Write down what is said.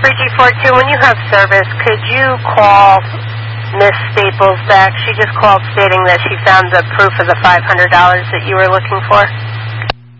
3G42, when you have service, could you call Miss Staples back? She just called stating that she found the proof of the $500 that you were looking for.